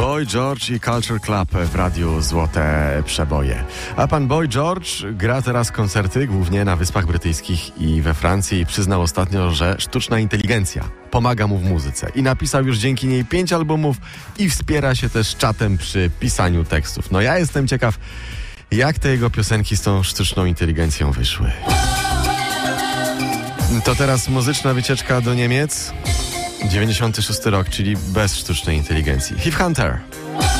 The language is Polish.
Boy George i Culture Club w radiu Złote Przeboje. A pan Boy George gra teraz koncerty głównie na Wyspach Brytyjskich i we Francji i przyznał ostatnio, że sztuczna inteligencja pomaga mu w muzyce i napisał już dzięki niej 5 albumów i wspiera się też czatem przy pisaniu tekstów. No ja jestem ciekaw, jak te jego piosenki z tą sztuczną inteligencją wyszły. To teraz muzyczna wycieczka do Niemiec. 96 rok, czyli bez sztucznej inteligencji. Heath Hunter.